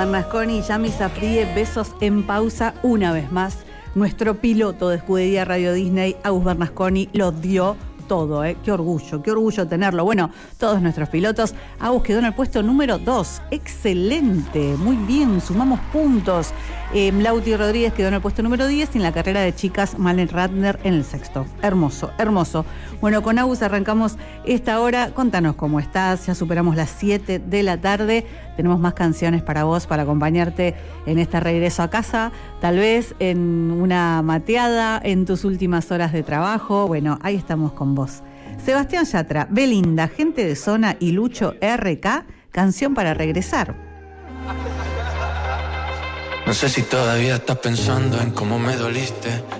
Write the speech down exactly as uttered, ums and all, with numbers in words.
Bernasconi y Yami Safdie, besos en pausa una vez más. Nuestro piloto de Escudería Radio Disney, Agus Bernasconi, lo dio todo, ¿eh? Qué orgullo, qué orgullo tenerlo. Bueno, todos nuestros pilotos. Agus quedó en el puesto número dos. Excelente, muy bien, sumamos puntos. Eh, Lauti Rodríguez quedó en el puesto número diez y en la carrera de chicas, Malen Ratner en el sexto. Hermoso, hermoso. Bueno, con Agus arrancamos esta hora. Contanos cómo estás. Ya superamos las siete de la tarde. Tenemos más canciones para vos, para acompañarte en este regreso a casa. Tal vez en una mateada, en tus últimas horas de trabajo. Bueno, ahí estamos con vos. Sebastián Yatra, Belinda, Gente de Zona y Lucho R K, canción para regresar. No sé si todavía estás pensando en cómo me doliste.